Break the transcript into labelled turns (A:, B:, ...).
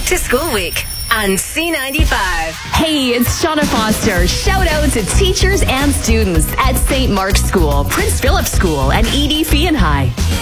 A: to School Week on C95.
B: Hey, it's Shauna Foster. Shout out to teachers and students at St. Mark's School, Prince Philip School, and E.D. Fee and High.